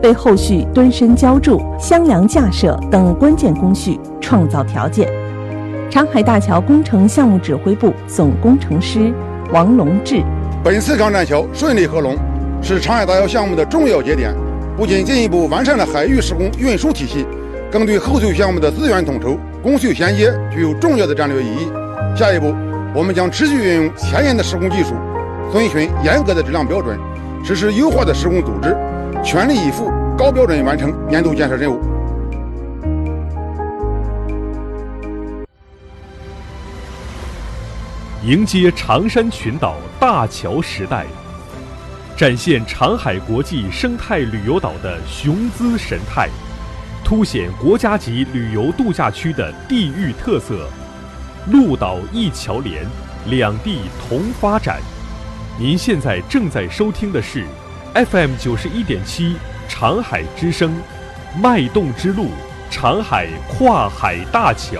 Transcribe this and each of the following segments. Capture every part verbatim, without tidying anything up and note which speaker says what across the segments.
Speaker 1: 为后续蹲深浇筑、箱梁架设等关键工序创造条件。长海大桥工程项目指挥部总工程师王龙志：
Speaker 2: 本次钢栈桥顺利合龙，是长海大桥项目的重要节点，不仅进一步完善了海域施工运输体系，更对后续项目的资源统筹、工序衔接具有重要的战略意义。下一步，我们将持续运用前沿的施工技术，遵循严格的质量标准，实施优化的施工组织，全力以赴高标准完成年度建设任务。
Speaker 3: 迎接长山群岛大桥时代，展现长海国际生态旅游岛的雄姿神态，凸显国家级旅游度假区的地域特色。陆岛一桥连，两地同发展。您现在正在收听的是 F M 九十一点七长海之声，脉动之路，长海跨海大桥。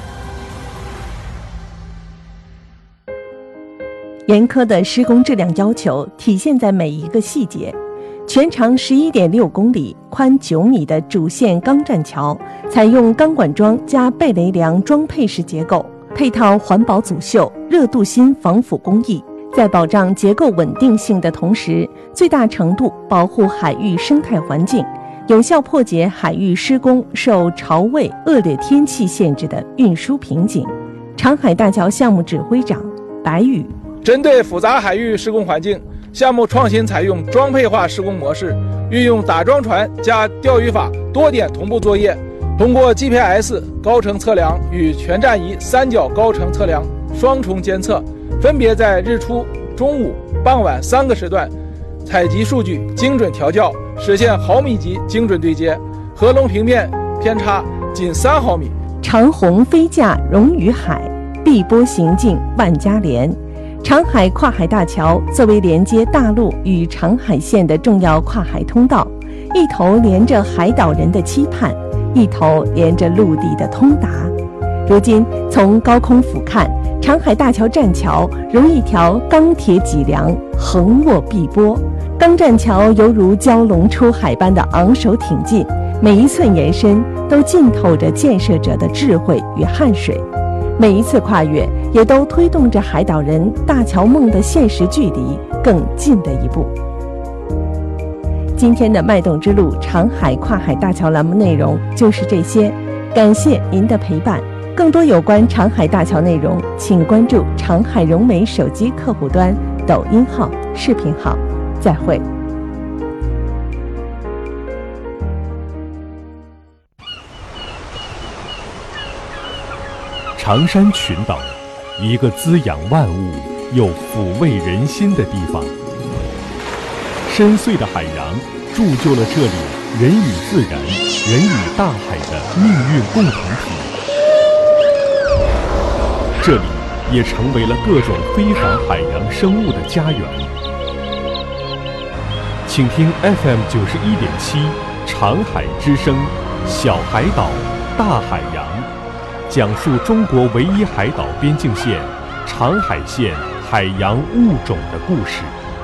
Speaker 1: 严苛的施工质量要求体现在每一个细节。全长十一点六公里、宽九米的主线钢栈桥，采用钢管桩加贝雷梁装配式结构，配套环保阻锈、热镀锌防腐工艺，在保障结构稳定性的同时，最大程度保护海域生态环境，有效破解海域施工受潮位、恶劣天气限制的运输瓶颈。长海大桥项目指挥长白宇：
Speaker 4: 针对复杂海域施工环境，项目创新采用装配化施工模式，运用打桩船加钓鱼法多点同步作业，通过 G P S 高程测量与全站仪三角高程测量双重监测，分别在日出、中午、傍晚三个时段采集数据，精准调校，实现毫米级精准对接，合龙平面偏差仅三毫米。
Speaker 1: 长虹飞架融于海，碧波行进万家连。长海跨海大桥作为连接大陆与长海线的重要跨海通道，一头连着海岛人的期盼，一头连着陆地的通达。如今从高空俯瞰，长海大桥栈桥如一条钢铁脊梁，横卧碧波。钢栈桥犹如蛟龙出海般的昂首挺进，每一寸延伸都浸透着建设者的智慧与汗水，每一次跨越也都推动着海岛人大桥梦的现实距离更近的一步。今天的脉动之路长海跨海大桥栏目内容就是这些，感谢您的陪伴。更多有关长海大桥内容，请关注长海融媒手机客户端、抖音号、视频号。再会。
Speaker 3: 长山群岛，一个滋养万物又抚慰人心的地方。深邃的海洋铸就了这里人与自然、人与大海的命运共同体。这里也成为了各种非凡海洋生物的家园。请听 F M 九十一点七长海之声，小海岛，大海洋。讲述中国唯一海岛边境线长海线海洋物种的故事。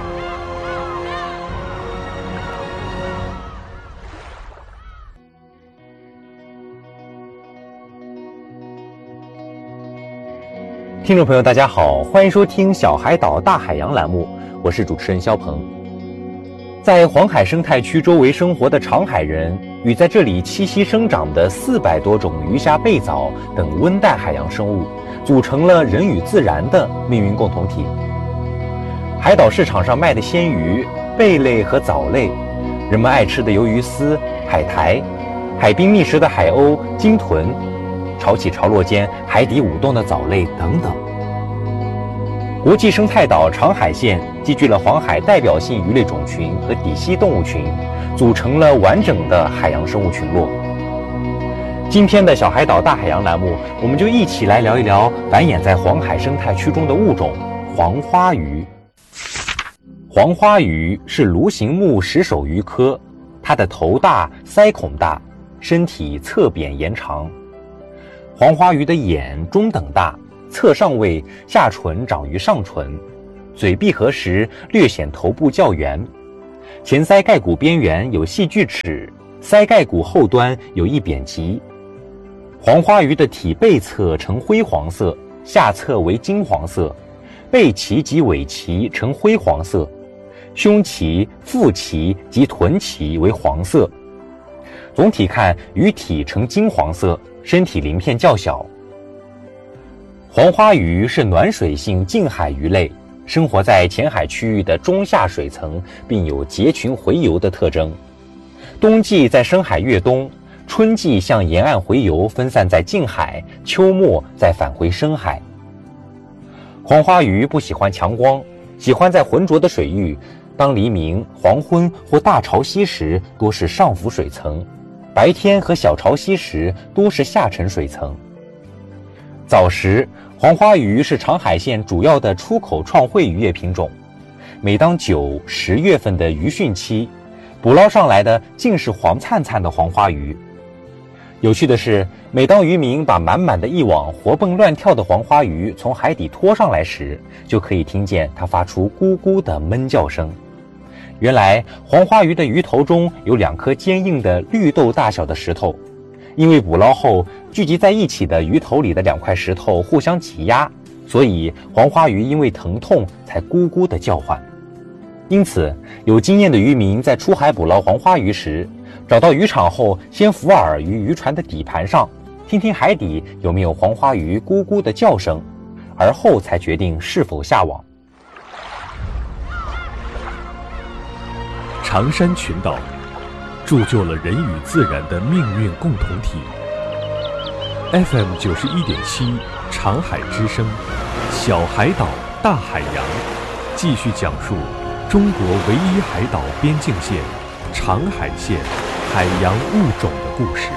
Speaker 5: 听众朋友大家好，欢迎收听小海岛大海洋栏目，我是主持人肖鹏。在黄海生态区周围生活的长海人与在这里栖息生长的四百多种鱼虾贝藻等温带海洋生物，组成了人与自然的命运共同体。海岛市场上卖的鲜鱼、贝类和藻类，人们爱吃的鱿鱼丝、海苔，海滨觅食的海鸥、鲸豚，潮起潮落间海底舞动的藻类等等。国际生态岛长海线集聚了黄海代表性鱼类种群和底栖动物群，组成了完整的海洋生物群落。今天的小海岛大海洋栏目，我们就一起来聊一聊繁衍在黄海生态区中的物种黄花鱼。黄花鱼是鲈形目石首鱼科，它的头大，鳃孔大，身体侧扁延长。黄花鱼的眼中等大，侧上位，下唇长于上唇，嘴闭合时略显头部较圆。 前鳃盖骨边缘有细锯齿，鳃盖骨后端有一扁棘。黄花鱼的体背侧呈灰黄色，下侧为金黄色，背鳍及尾鳍呈灰黄色，胸鳍、腹鳍及臀鳍为黄色。总体看，鱼体呈金黄色，身体鳞片较小。黄花鱼是暖水性近海鱼类，生活在浅海区域的中下水层，并有结群洄游的特征。冬季在深海越冬，春季向沿岸洄游，分散在近海，秋末再返回深海。黄花鱼不喜欢强光，喜欢在浑浊的水域，当黎明、黄昏或大潮汐时多是上浮水层，白天和小潮汐时多是下沉水层。早时，黄花鱼是长海县主要的出口创汇渔业品种。每当九、十月份的渔汛期，捕捞上来的尽是黄灿灿的黄花鱼。有趣的是，每当渔民把满满的一网活蹦乱跳的黄花鱼从海底拖上来时，就可以听见它发出咕咕的闷叫声。原来黄花鱼的鱼头中有两颗坚硬的绿豆大小的石头，因为捕捞后聚集在一起的鱼头里的两块石头互相挤压，所以黄花鱼因为疼痛才咕咕地叫唤。因此，有经验的渔民在出海捕捞黄花鱼时，找到渔场后，先伏饵于渔船的底盘上，听听海底有没有黄花鱼咕咕的叫声，而后才决定是否下网。
Speaker 3: 长山群岛铸就了人与自然的命运共同体。F M 九十一点七，长海之声，小海岛大海洋，继续讲述中国唯一海岛边境线长海县海洋物种的故事。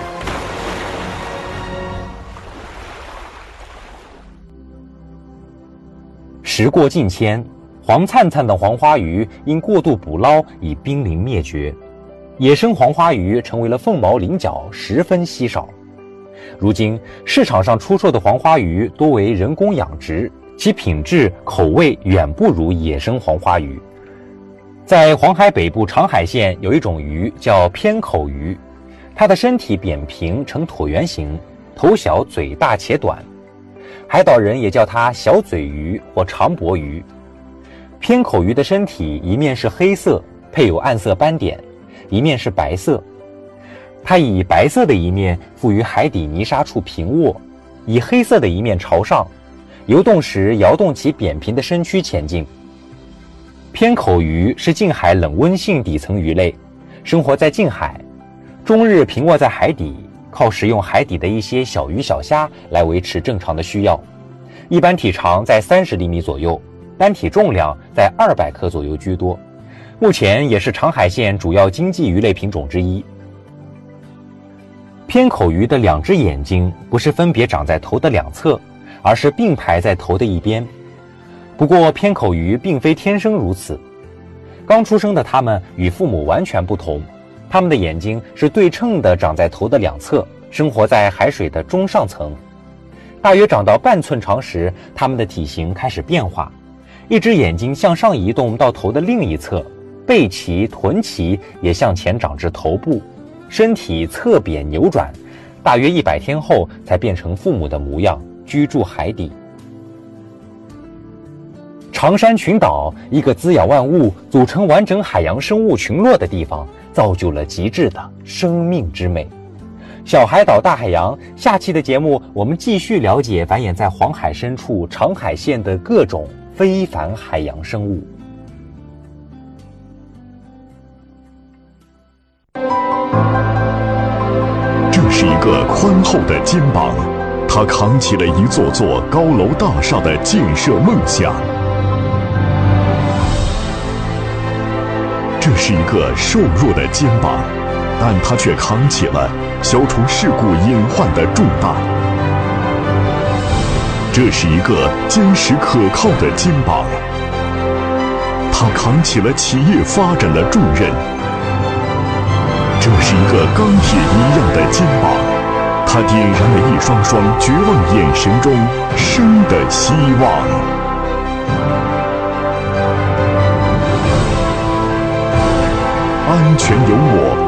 Speaker 5: 时过境迁，黄灿灿的黄花鱼因过度捕捞已濒临灭绝，野生黄花鱼成为了凤毛麟角，十分稀少。如今市场上出售的黄花鱼多为人工养殖，其品质口味远不如野生黄花鱼。在黄海北部长海县有一种鱼叫偏口鱼，它的身体扁平呈椭圆形，头小嘴大且短，海岛人也叫它小嘴鱼或长脖鱼。偏口鱼的身体一面是黑色，配有暗色斑点，一面是白色。它以白色的一面附于海底泥沙处平卧，以黑色的一面朝上，游动时摇动其扁平的身躯前进。偏口鱼是近海冷温性底层鱼类，生活在近海，终日平卧在海底，靠食用海底的一些小鱼小虾来维持正常的需要。一般体长在三十厘米左右，单体重量在二百克左右居多，目前也是长海县主要经济鱼类品种之一。偏口鱼的两只眼睛不是分别长在头的两侧，而是并排在头的一边。不过偏口鱼并非天生如此，刚出生的它们与父母完全不同，它们的眼睛是对称的长在头的两侧，生活在海水的中上层。大约长到半寸长时，它们的体型开始变化，一只眼睛向上移动到头的另一侧，背鳍、臀鳍也向前长至头部，身体侧扁扭转，大约一百天后才变成父母的模样，居住海底。长山群岛，一个滋养万物、组成完整海洋生物群落的地方，造就了极致的生命之美。小海岛大海洋，下期的节目我们继续了解繁衍在黄海深处长海县的各种非凡海洋生物。
Speaker 6: 这是一个宽厚的肩膀，它扛起了一座座高楼大厦的建设梦想。这是一个瘦弱的肩膀，但它却扛起了消除事故隐患的重担。这是一个坚实可靠的肩膀，它扛起了企业发展的重任。这是一个钢铁一样的肩膀，它点燃了一双双绝望眼神中生的希望。 安全有我。